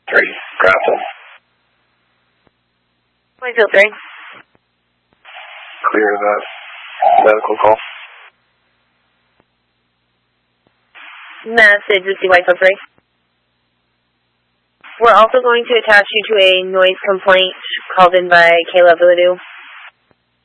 3, Grapple. Plainfield 3. Clear that medical call. Message with Whitefield 3. We're also going to attach you to a noise complaint called in by Kayla Villadue.